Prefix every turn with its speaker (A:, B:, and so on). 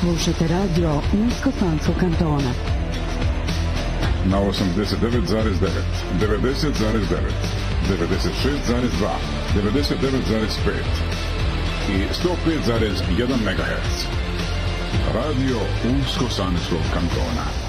A: Slušajte radio Unsko-Sanskog kantona.
B: Na 89,9, 90,9, 96,2, 99,5 i 105,1 MHz. Radio Unsko-Sanskog kantona.